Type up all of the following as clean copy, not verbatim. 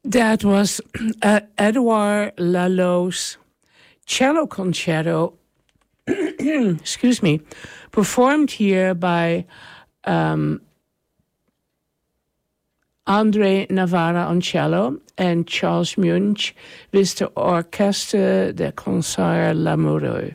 That was Edouard Lalo's cello concerto, excuse me, performed here by André Navarra on cello and Charles Munch with the Orchestre de Concert Lamoureux.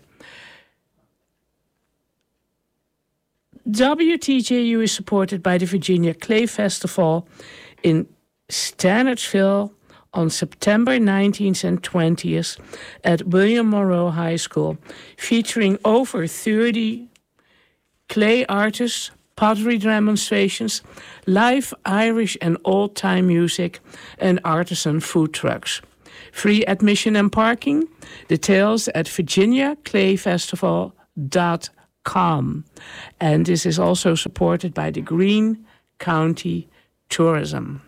WTJU is supported by the Virginia Clay Festival in Stanardsville on September 19th and 20th at William Monroe High School, featuring over 30 clay artists, pottery demonstrations, live Irish and old-time music, and artisan food trucks. Free admission and parking. Details at virginiaclayfestival.com. And this is also supported by the Greene County Tourism.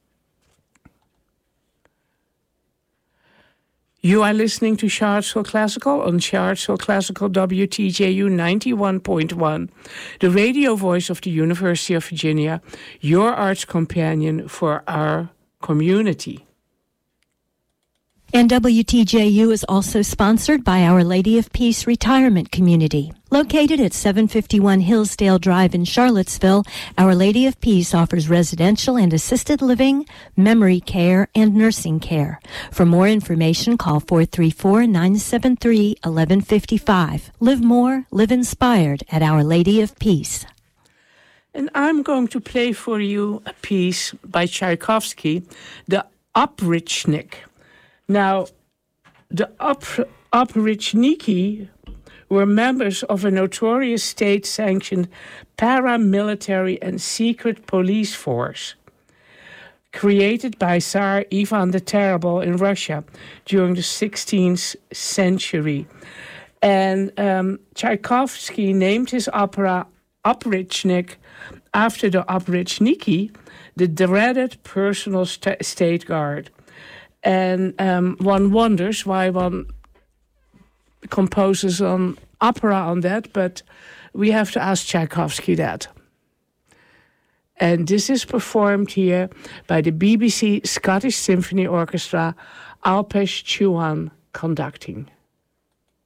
You are listening to Charlottesville Classical on Charlottesville Classical WTJU 91.1, the radio voice of the University of Virginia, your arts companion for our community. And WTJU is also sponsored by Our Lady of Peace Retirement Community. Located at 751 Hillsdale Drive in Charlottesville, Our Lady of Peace offers residential and assisted living, memory care, and nursing care. For more information, call 434-973-1155. Live more, live inspired at Our Lady of Peace. And I'm going to play for you a piece by Tchaikovsky, the Oprichniki. Now, the Oprichniki were members of a notorious state-sanctioned paramilitary and secret police force created by Tsar Ivan the Terrible in Russia during the 16th century. And Tchaikovsky named his opera Oprichnik after the Oprichniki, the dreaded personal state guard. And one wonders why one composes an opera on that, but we have to ask Tchaikovsky that. And this is performed here by the BBC Scottish Symphony Orchestra, Alpesh Chauhan conducting.